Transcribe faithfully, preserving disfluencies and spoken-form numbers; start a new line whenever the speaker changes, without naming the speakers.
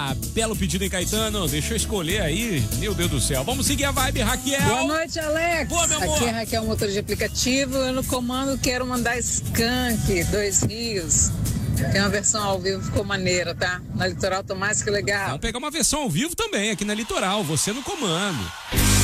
Ah, belo pedido, hein, Caetano? Deixa eu escolher aí. Meu Deus do céu. Vamos seguir a vibe, Raquel.
Boa noite, Alex.
Boa, meu amor.
Aqui é Raquel, motor de aplicativo. Eu no comando quero mandar Skank, Dois Rios. Tem uma versão ao vivo, ficou maneira, tá? Na Litoral tô mais que legal.
Vamos pegar uma versão ao vivo também, aqui na Litoral. Você no comando.